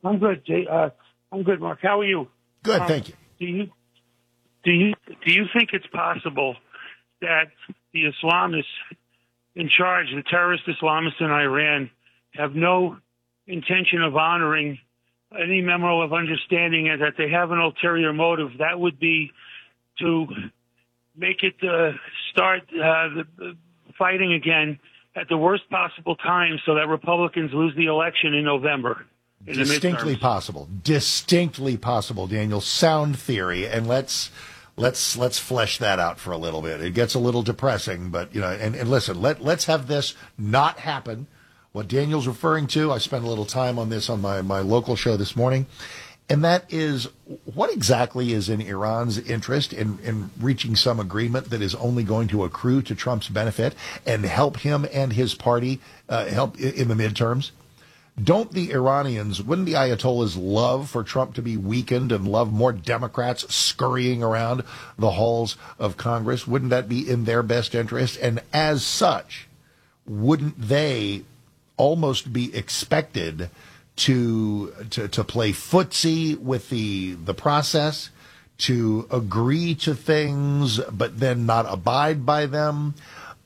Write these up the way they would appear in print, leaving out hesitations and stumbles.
I'm good, Jay. I'm good, Mark. How are you? Good, thank you. Do you think it's possible that the Islamists in charge, the terrorist Islamists in Iran, have no intention of honoring any memo of understanding, and that they have an ulterior motive? That would be to make it start the fighting again at the worst possible time, so that Republicans lose the election in November. Distinctly possible, Daniel. Sound theory, and let's flesh that out for a little bit. It gets a little depressing, but and listen, let's have this not happen. What Daniel's referring to, I spent a little time on this on my local show this morning, and that is what exactly is in Iran's interest in reaching some agreement that is only going to accrue to Trump's benefit and help him and his party help in the midterms. Wouldn't the Ayatollahs love for Trump to be weakened and love more Democrats scurrying around the halls of Congress? Wouldn't that be in their best interest? And as such, wouldn't they almost be expected to play footsie with the process, to agree to things but then not abide by them?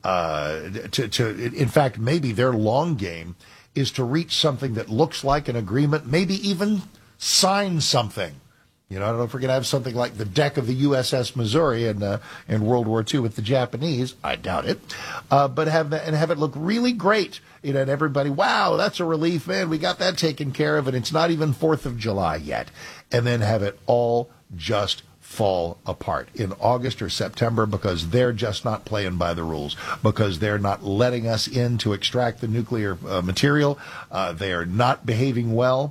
In fact, maybe their long game is to reach something that looks like an agreement, maybe even sign something. Don't forget, I have something like the deck of the USS Missouri in World War II with the Japanese. I doubt it, but have it look really great. And everybody, wow, that's a relief, man. We got that taken care of, and it's not even 4th of July yet. And then have it all just fall apart in August or September because they're just not playing by the rules, because they're not letting us in to extract the nuclear material. They are not behaving well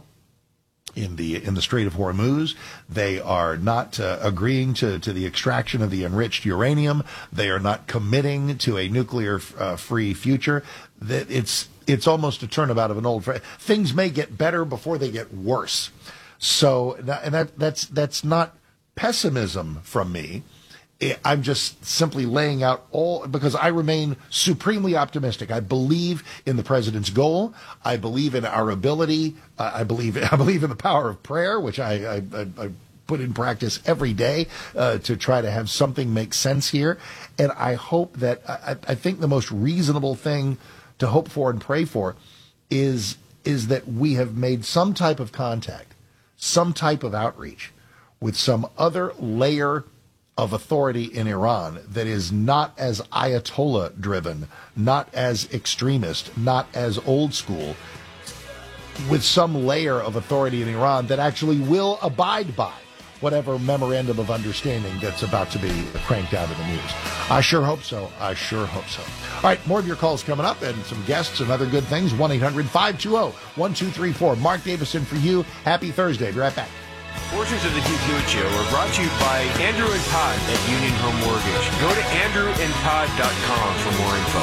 in the Strait of Hormuz. They are not agreeing to the extraction of the enriched uranium. They are not committing to a nuclear free future. That it's almost a turnabout of an old friend. Things may get better before they get worse. So, and that's not pessimism from me. I'm just simply laying out because I remain supremely optimistic. I believe in the president's goal. I believe in our ability. I believe in the power of prayer, which I put in practice every day to try to have something make sense here. And I hope that I think the most reasonable thing to hope for and pray for is that we have made some type of contact, some type of outreach with some other layer of authority in Iran that is not as Ayatollah driven, not as extremist, not as old school, with some layer of authority in Iran that actually will abide by whatever memorandum of understanding that's about to be cranked out in the news. I sure hope so. All right, more of your calls coming up and some guests and other good things. 1-800-520-1234. Mark Davison for you. Happy Thursday. Be right back. Portions of the Hugh Hewitt Show are brought to you by Andrew and Todd at Union Home Mortgage. Go to andrewandtodd.com for more info.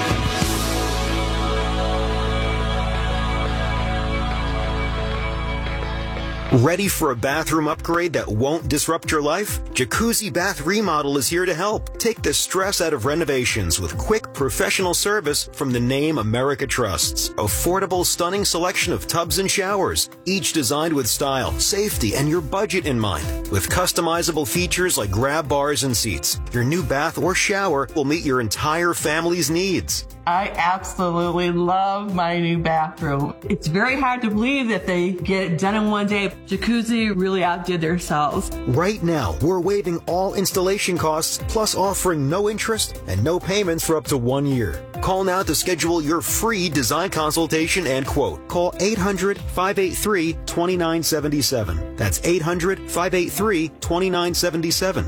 Ready for a bathroom upgrade that won't disrupt your life? Jacuzzi Bath Remodel is here to help. Take the stress out of renovations with quick, professional service from the name America trusts. Affordable, stunning selection of tubs and showers, each designed with style, safety, and your budget in mind. With customizable features like grab bars and seats, your new bath or shower will meet your entire family's needs. I absolutely love my new bathroom. It's very hard to believe that they get it done in one day. Jacuzzi really outdid themselves. Right now, we're waiving all installation costs, plus offering no interest and no payments for up to 1 year. Call now to schedule your free design consultation and quote. Call 800-583-2977. That's 800-583-2977.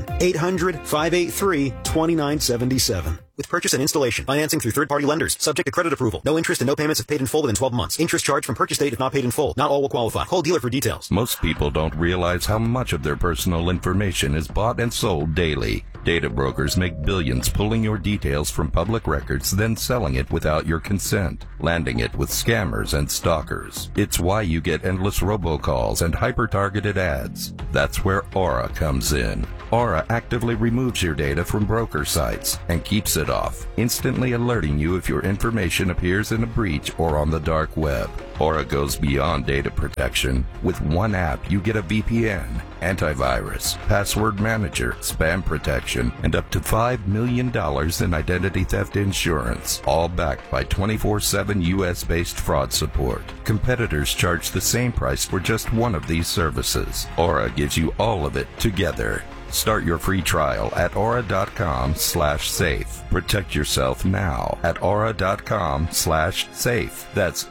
800-583-2977. With purchase and installation. Financing through third-party lenders. Subject to credit approval. No interest and no payments if paid in full within 12 months. Interest charged from purchase date if not paid in full. Not all will qualify. Call dealer for details. Most people don't realize how much of their personal information is bought and sold daily. Data brokers make billions pulling your details from public records, then selling it without your consent, landing it with scammers and stalkers. It's why you get endless robocalls and hyper-targeted ads. That's where Aura comes in. Aura actively removes your data from broker sites and keeps it off, instantly alerting you if your information appears in a breach or on the dark web. Aura goes beyond data protection. With one app, you get a VPN, antivirus, password manager, spam protection, and up to $5 million in identity theft insurance, all backed by 24/7 U.S.-based fraud support. Competitors charge the same price for just one of these services. Aura gives you all of it together. Start your free trial at aura.com/safe. Protect yourself now at aura.com/safe. That's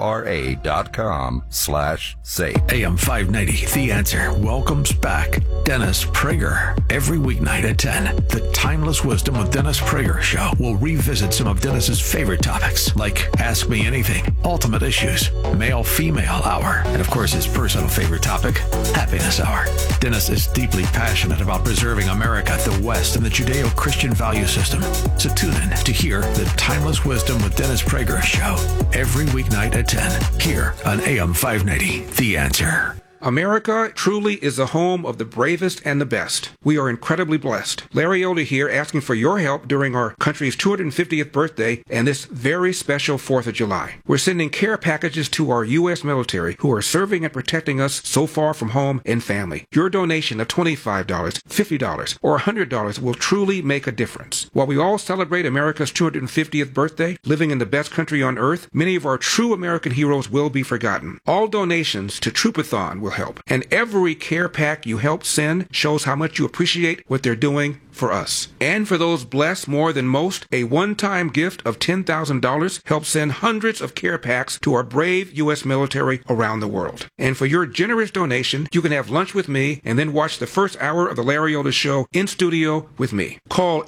AURA.com/safe. AM 590, The Answer, welcomes back Dennis Prager. Every weeknight at 10, the Timeless Wisdom with Dennis Prager show will revisit some of Dennis's favorite topics, like Ask Me Anything, Ultimate Issues, Male-Female Hour, and of course his personal favorite topic, Happiness Hour. Dennis is deeply passionate about preserving America, the West, and the Judeo-Christian value system. So tune in to hear the Timeless Wisdom with Dennis Prager show every weeknight at 10 here on AM 590, The Answer. America truly is the home of the bravest and the best. We are incredibly blessed. Larry Elder here, asking for your help during our country's 250th birthday and this very special 4th of July. We're sending care packages to our U.S. military who are serving and protecting us so far from home and family. Your donation of $25, $50, or $100 will truly make a difference. While we all celebrate America's 250th birthday, living in the best country on earth, many of our true American heroes will be forgotten. All donations to Troopathon will help. And every care pack you help send shows how much you appreciate what they're doing for us. And for those blessed more than most, a one-time gift of $10,000 helps send hundreds of care packs to our brave U.S. military around the world. And for your generous donation, you can have lunch with me and then watch the first hour of the Larry Elder Show in studio with me. Call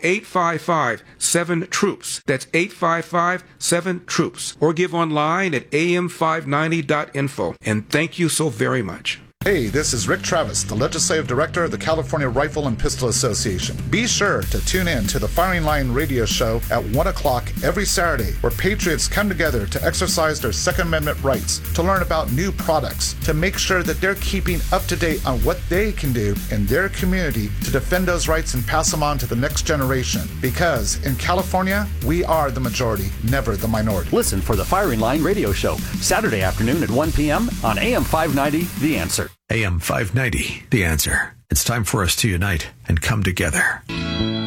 855-7-TROOPS. That's 855-7-TROOPS. Or give online at am590.info. And thank you so very much. Hey, this is Rick Travis, the Legislative Director of the California Rifle and Pistol Association. Be sure to tune in to the Firing Line radio show at 1 o'clock every Saturday, where patriots come together to exercise their Second Amendment rights, to learn about new products, to make sure that they're keeping up to date on what they can do in their community to defend those rights and pass them on to the next generation. Because in California, we are the majority, never the minority. Listen for the Firing Line radio show, Saturday afternoon at 1 p.m. on AM 590, The Answer. AM 590, The Answer. It's time for us to unite and come together.